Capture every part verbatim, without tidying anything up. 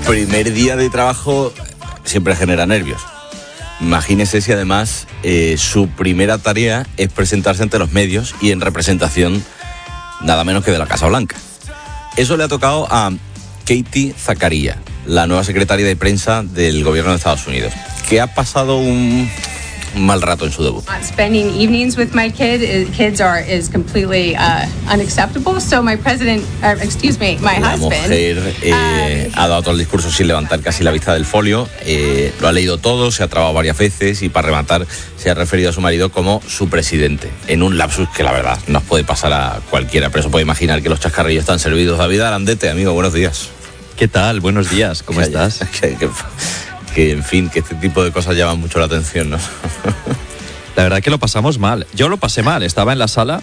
primer día de trabajo siempre genera nervios. Imagínese si además eh, su primera tarea es presentarse ante los medios y en representación nada menos que de la Casa Blanca. Eso le ha tocado a Katie Zakaria, la nueva secretaria de prensa del gobierno de Estados Unidos, que ha pasado un mal rato en su debut. Spending evenings with my kid, kids are is completely uh, unacceptable. So my president, uh, excuse me, my la husband. La mujer eh, uh, ha dado todo el discurso sin levantar casi la vista del folio. Eh, lo ha leído todo, se ha trabado varias veces y para rematar se ha referido a su marido como su presidente, en un lapsus que la verdad nos puede pasar a cualquiera. Pero eso puede imaginar que los chascarrillos están servidos. David Arandete, amigo, buenos días. ¿Qué tal? Buenos días, ¿cómo que, estás? Que, que, que, en fin, que este tipo de cosas llaman mucho la atención, ¿no? La verdad que lo pasamos mal. Yo lo pasé mal, estaba en la sala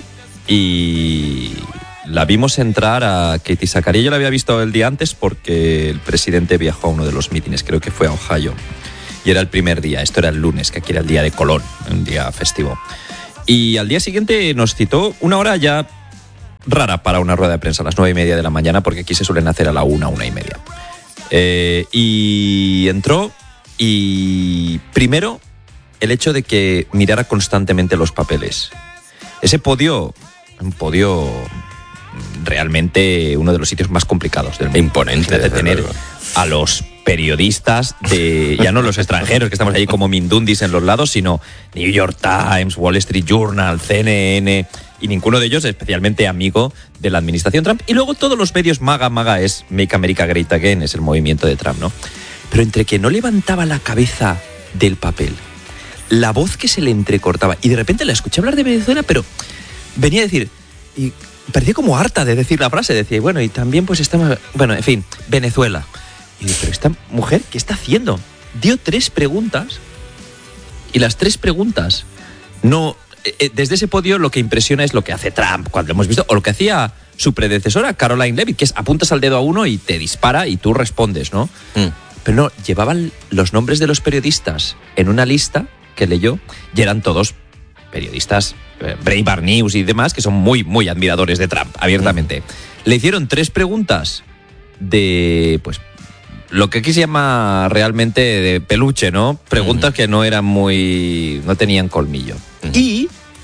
y la vimos entrar a Katie Zakaria. Yo la había visto el día antes porque el presidente viajó a uno de los mítines, creo que fue a Ohio. Y era el primer día, esto era el lunes, que aquí era el día de Colón, un día festivo. Y al día siguiente nos citó una hora ya rara para una rueda de prensa, a las nueve y media de la mañana, porque aquí se suelen hacer a la una, una y media. Eh, y entró y primero el hecho de que mirara constantemente los papeles. Ese podio, un podio realmente uno de los sitios más complicados del mundo. Imponente. De tener a los periodistas de, ya no los extranjeros que estamos ahí como mindundis en los lados, sino New York Times, Wall Street Journal, C N N, y ninguno de ellos especialmente amigo de la administración Trump. Y luego todos los medios MAGA, MAGA es Make America Great Again, es el movimiento de Trump, ¿no? Pero entre que no levantaba la cabeza del papel, la voz que se le entrecortaba, y de repente la escuché hablar de Venezuela, pero venía a decir, y parecía como harta de decir la frase, decía, bueno, y también pues estamos, bueno, en fin, Venezuela. Y digo, pero esta mujer, ¿qué está haciendo? Dio tres preguntas, y las tres preguntas no... Eh, desde ese podio lo que impresiona es lo que hace Trump, cuando lo hemos visto, o lo que hacía su predecesora, Caroline Leavitt, que es apuntas al dedo a uno y te dispara y tú respondes, ¿no? Mm. Pero no, llevaban los nombres de los periodistas en una lista que leyó y eran todos periodistas, eh, Breitbart News y demás, que son muy, muy admiradores de Trump, abiertamente. Mm. Le hicieron tres preguntas de, pues, lo que aquí se llama realmente de peluche, ¿no? Preguntas uh-huh. que no eran muy... no tenían colmillo. Uh-huh. Y...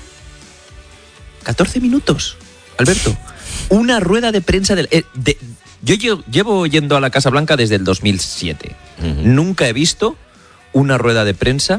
catorce minutos, Alberto. Una rueda de prensa del... Eh, de, yo llevo yendo a la Casa Blanca desde el dos mil siete. Uh-huh. Nunca he visto una rueda de prensa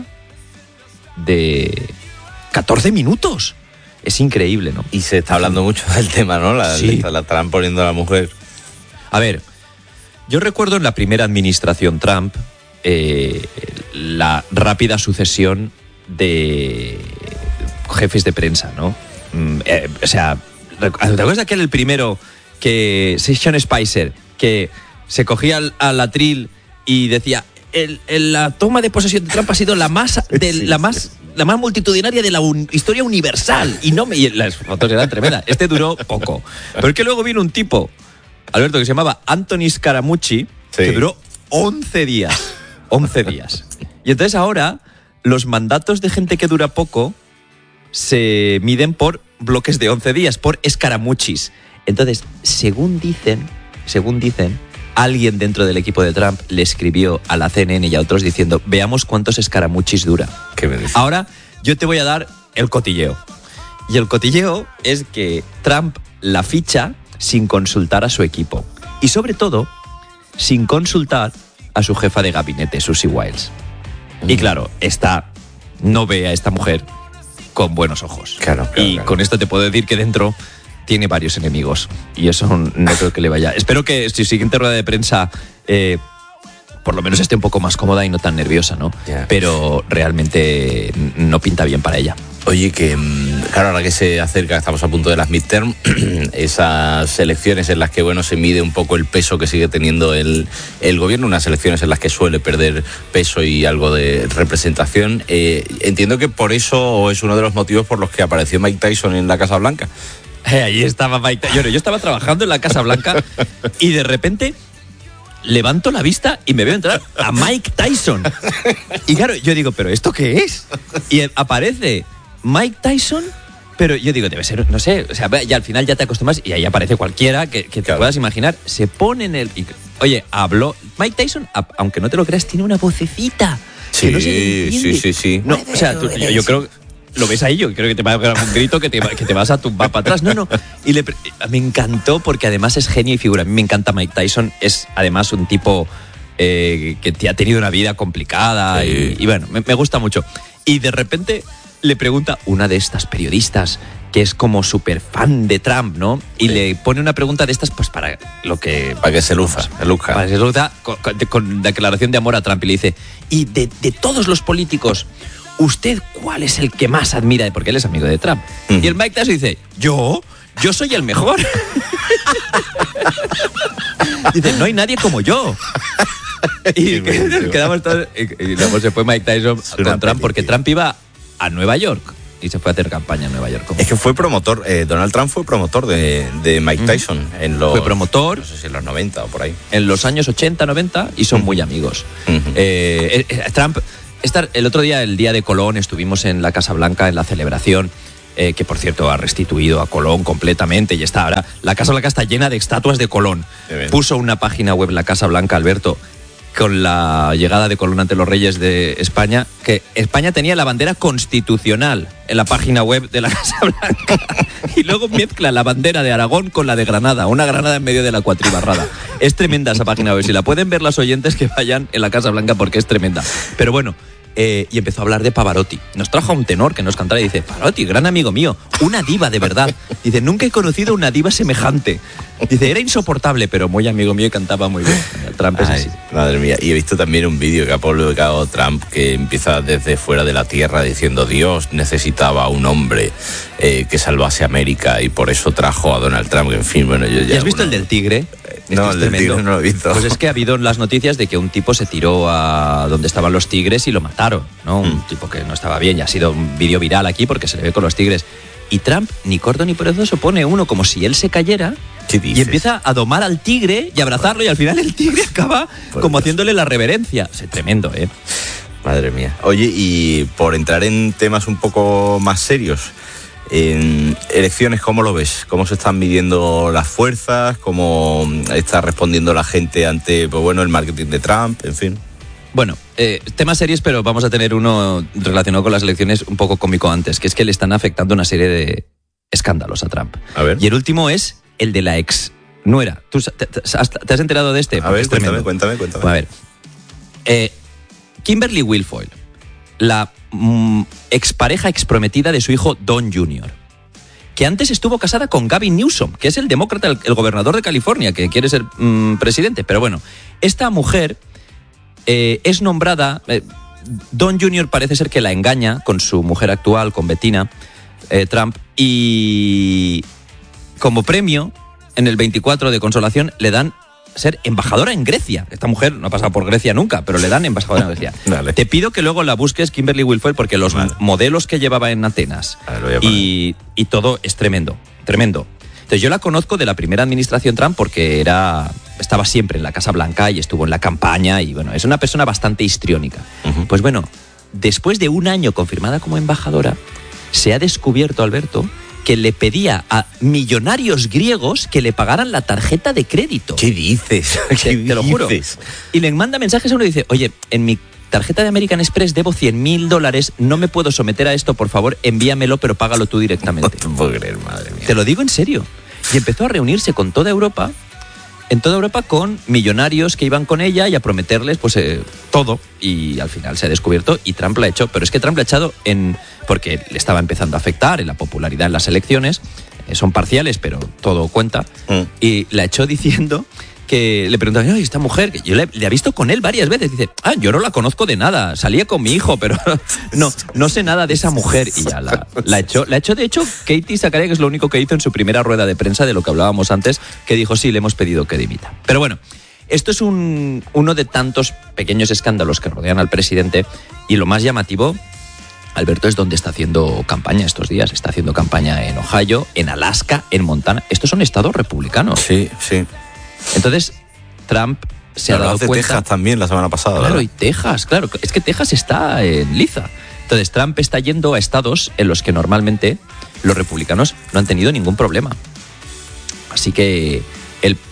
de catorce minutos. Es increíble, ¿no? Y se está hablando mucho del tema, ¿no? La, sí. la, la estarán poniendo a la mujer. A ver... Yo recuerdo en la primera administración Trump eh, la rápida sucesión de jefes de prensa, ¿no? Mm, eh, o sea, ¿te acuerdas de aquel el primero que Sean Spicer, que se cogía al, al atril y decía el, el, la toma de posesión de Trump ha sido la más de, sí, la más sí. la más multitudinaria de la un, historia universal y no me y las fotos eran tremendas. Este duró poco, pero es que luego vino un tipo, Alberto, que se llamaba Anthony Scaramucci, sí. que duró once días. once días. Y entonces ahora los mandatos de gente que dura poco se miden por bloques de once días, por escaramuchis. Entonces, según dicen, según dicen, alguien dentro del equipo de Trump le escribió a la C N N y a otros diciendo, veamos cuántos escaramuchis dura. ¿Qué me dices? Ahora yo te voy a dar el cotilleo. Y el cotilleo es que Trump la ficha sin consultar a su equipo. Y sobre todo, sin consultar a su jefa de gabinete, Susie Wiles. Mm. Y claro, esta no ve a esta mujer con buenos ojos. Claro, claro, y claro. Con esto te puedo decir que dentro tiene varios enemigos. Y eso no creo que le vaya. Espero que su siguiente rueda de prensa eh, por lo menos esté un poco más cómoda y no tan nerviosa, ¿no? Yeah. Pero realmente no pinta bien para ella. Oye, que claro, ahora que se acerca, estamos a punto de las midterm, esas elecciones en las que, bueno, se mide un poco el peso que sigue teniendo el, el gobierno, unas elecciones en las que suele perder peso y algo de representación. Eh, entiendo que por eso es uno de los motivos por los que apareció Mike Tyson en la Casa Blanca. Eh, ahí estaba Mike Tyson. Yo, yo estaba trabajando en la Casa Blanca y de repente levanto la vista y me veo entrar a Mike Tyson. Y claro, yo digo, ¿pero esto qué es? Y aparece Mike Tyson, pero yo digo, debe ser, no sé, o sea, ya al final ya te acostumbras y ahí aparece cualquiera que, que te claro. puedas imaginar. Se pone en el... Y Oye, habló. Mike Tyson, aunque no te lo creas, tiene una vocecita. Sí, que no se le entiende. sí, sí, sí. No, o sea, tú, yo, yo creo. Lo ves ahí, yo creo que te va a pegar un grito que te, que te vas a tumbar para atrás. No, no. Y le, me encantó porque además es genio y figura. A mí me encanta Mike Tyson. Es además un tipo eh, que te ha tenido una vida complicada. Sí. Y, y bueno, me, me gusta mucho. Y de repente le pregunta una de estas periodistas que es como súper fan de Trump, ¿no? Y sí. le pone una pregunta de estas pues para lo que... Para que se luza, se luzca. Para que se luza con, con, con declaración de amor a Trump. Y le dice, y de, de todos los políticos... ¿Usted cuál es el que más admira? Porque él es amigo de Trump. Uh-huh. Y el Mike Tyson dice, ¿yo? Yo soy el mejor. Dice, no hay nadie como yo. Y quedamos todos... Y luego se fue Mike Tyson con Trump porque Trump iba a Nueva York y se fue a hacer campaña en Nueva York. Es que fue promotor, eh, Donald Trump fue promotor de, de Mike Tyson. Uh-huh. en los, fue promotor. No sé si en los noventa o por ahí. En los años ochenta, noventa y son uh-huh. muy amigos. Uh-huh. eh, eh, Trump... Esta, el otro día, el día de Colón, estuvimos en la Casa Blanca en la celebración, eh, que por cierto ha restituido a Colón completamente y está ahora. La Casa Blanca está llena de estatuas de Colón. Puso una página web, la Casa Blanca, Alberto, con la llegada de Colón ante los reyes de España, que España tenía la bandera constitucional en la página web de la Casa Blanca. Y luego mezcla la bandera de Aragón con la de Granada, una Granada en medio de la cuatribarrada. Es tremenda esa página web. Si la pueden ver las oyentes, que vayan en la Casa Blanca porque es tremenda. Pero bueno, eh, y empezó a hablar de Pavarotti. Nos trajo a un tenor que nos cantara y dice, Pavarotti, gran amigo mío, una diva de verdad. Dice, nunca he conocido una diva semejante. Dice, era insoportable, pero muy amigo mío y cantaba muy bien. Trump es Ay, así. Madre mía, y he visto también un vídeo que ha publicado Trump que empieza desde fuera de la tierra diciendo, Dios necesitaba un hombre eh, que salvase a América y por eso trajo a Donald Trump. En fin, bueno, yo ya... ¿Y has visto bueno, el del tigre? No, el del tigre no lo he visto. Pues es que ha habido las noticias de que un tipo se tiró a donde estaban los tigres y lo mataron, ¿no? Un mm. tipo que no estaba bien y ha sido un vídeo viral aquí porque se le ve con los tigres. Y Trump, ni corto ni perezoso, pone uno como si él se cayera y empieza a domar al tigre y abrazarlo y al final el tigre acaba por como Dios. haciéndole la reverencia. Es tremendo, ¿eh? Madre mía. Oye, y por entrar en temas un poco más serios, en elecciones, ¿cómo lo ves? ¿Cómo se están midiendo las fuerzas? ¿Cómo está respondiendo la gente ante, pues bueno, el marketing de Trump? En fin. Bueno, eh, temas serios, pero vamos a tener uno relacionado con las elecciones un poco cómico antes, que es que le están afectando una serie de escándalos a Trump. A ver. Y el último es el de la ex nuera. ¿Tú te, te, te has enterado de este? A ver, cuéntame, cuéntame, cuéntame. A ver, eh, Kimberly Guilfoyle, la mm, expareja exprometida de su hijo Don junior, que antes estuvo casada con Gavin Newsom, que es el demócrata, el, el gobernador de California, que quiere ser mm, presidente. Pero bueno, esta mujer eh, es nombrada... Eh, Don junior parece ser que la engaña con su mujer actual, con Bettina eh, Trump, y como premio, en el veinticuatro de consolación, le dan ser embajadora en Grecia. Esta mujer no ha pasado por Grecia nunca, pero le dan embajadora en Grecia. Dale. Te pido que luego la busques, Kimberly Guilfoyle, porque los vale. modelos que llevaba en Atenas vale, y, y todo es tremendo, tremendo. Entonces yo la conozco de la primera administración Trump porque era, estaba siempre en la Casa Blanca y estuvo en la campaña y bueno, es una persona bastante histriónica. Uh-huh. Pues bueno, después de un año confirmada como embajadora, se ha descubierto, Alberto, que le pedía a millonarios griegos que le pagaran la tarjeta de crédito. ¿Qué dices? ¿Qué te, te lo juro. Y le manda mensajes a uno y dice, oye, en mi tarjeta de American Express debo cien mil dólares, no me puedo someter a esto, por favor, envíamelo, pero págalo tú directamente. No te puedo creer, madre mía. Te lo digo en serio. Y empezó a reunirse con toda Europa, en toda Europa con millonarios que iban con ella y a prometerles pues eh, todo. Y al final se ha descubierto y Trump la ha hecho. Pero es que Trump la ha echado en... porque le estaba empezando a afectar en la popularidad en las elecciones. Eh, son parciales, pero todo cuenta. Mm. Y la echó diciendo que le preguntaban, ay, esta mujer, que yo le, le he visto con él varias veces. Dice, ah, yo no la conozco de nada. Salía con mi hijo, pero no, no sé nada de esa mujer. Y ya la, la echó. La echó, de hecho, Katie Sacaria, que es lo único que hizo en su primera rueda de prensa de lo que hablábamos antes, que dijo, sí, le hemos pedido que dimita. Pero bueno, esto es un, uno de tantos pequeños escándalos que rodean al presidente. Y lo más llamativo, Alberto, es donde está haciendo campaña estos días. Está haciendo campaña en Ohio, en Alaska, en Montana. Estos son estados republicanos. Sí, sí. Entonces, Trump se Pero ha dado de cuenta... Texas también la semana pasada, Claro, ¿verdad? y Texas, claro. Es que Texas está en liza. Entonces, Trump está yendo a estados en los que normalmente los republicanos no han tenido ningún problema. Así que él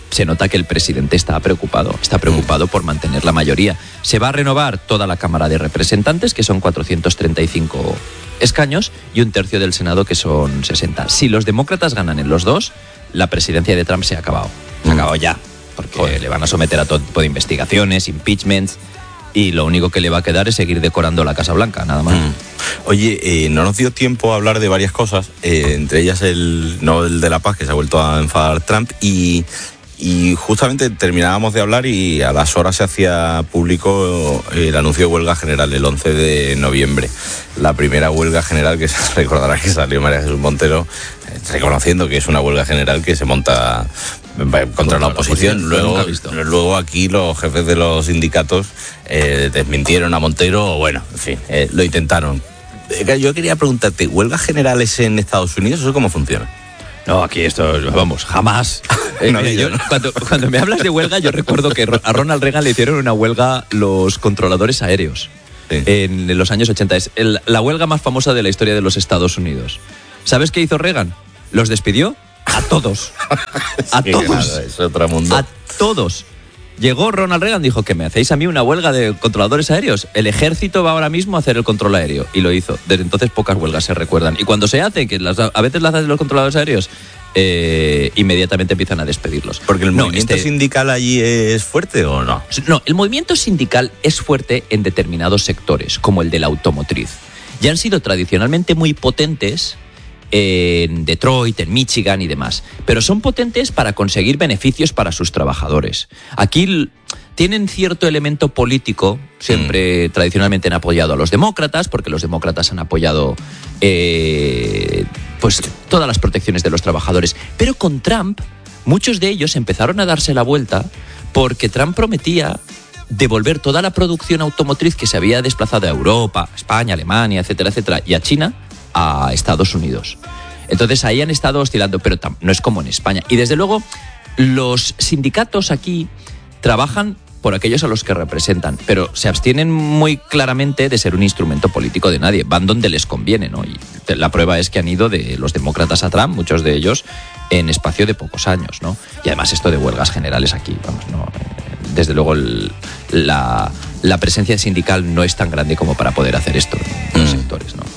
se nota que el presidente está preocupado, está preocupado por mantener la mayoría. Se va a renovar toda la Cámara de Representantes, que son cuatrocientos treinta y cinco escaños, y un tercio del Senado, que son sesenta. Si los demócratas ganan en los dos, la presidencia de Trump se ha acabado. Se ha acabado ya, porque Joder. le van a someter a todo tipo de investigaciones, impeachments, y lo único que le va a quedar es seguir decorando la Casa Blanca, nada más. Mm. Oye, eh, no nos dio tiempo a hablar de varias cosas, eh, entre ellas el Nobel de la Paz, que se ha vuelto a enfadar Trump, y... Y justamente terminábamos de hablar y a las horas se hacía público el anuncio de huelga general el once de noviembre. La primera huelga general que se recordará que salió María Jesús Montero reconociendo que es una huelga general que se monta contra, contra la oposición. La oposición. Luego, luego aquí los jefes de los sindicatos eh, desmintieron a Montero, bueno, en fin, eh, lo intentaron. Yo quería preguntarte, ¿huelgas generales en Estados Unidos? ¿Eso cómo funciona? No, aquí esto, vamos, jamás. Eh, no, yo, ¿no? cuando, cuando me hablas de huelga, yo recuerdo que a Ronald Reagan le hicieron una huelga los controladores aéreos sí. en los años ochenta. Es el, la huelga más famosa de la historia de los Estados Unidos. ¿Sabes qué hizo Reagan? Los despidió a todos. A sí, todos. Nada, es otro mundo. A todos. Llegó Ronald Reagan, dijo que me hacéis a mí una huelga de controladores aéreos. El ejército va ahora mismo a hacer el control aéreo. Y lo hizo. Desde entonces pocas huelgas se recuerdan. Y cuando se hace, que las, a veces las hacen los controladores aéreos, eh, inmediatamente empiezan a despedirlos. ¿Porque el no, movimiento este, sindical allí es fuerte o no? No, el movimiento sindical es fuerte en determinados sectores, como el de la automotriz. Ya han sido tradicionalmente muy potentes en Detroit, en Michigan y demás, pero son potentes para conseguir beneficios para sus trabajadores. Aquí tienen cierto elemento político, siempre mm. tradicionalmente han apoyado a los demócratas, porque los demócratas han apoyado eh, pues todas las protecciones de los trabajadores, pero con Trump muchos de ellos empezaron a darse la vuelta porque Trump prometía devolver toda la producción automotriz que se había desplazado a Europa, a España, Alemania, etcétera, etcétera, y a China, a Estados Unidos. Entonces ahí han estado oscilando, pero no es como en España. Y desde luego los sindicatos aquí trabajan por aquellos a los que representan, pero se abstienen muy claramente de ser un instrumento político de nadie. Van donde les conviene, ¿no? Y la prueba es que han ido de los demócratas a Trump, muchos de ellos en espacio de pocos años, ¿no? Y además esto de huelgas generales aquí, vamos, no, desde luego el, la, la presencia sindical no es tan grande como para poder hacer esto en los mm. sectores, ¿no?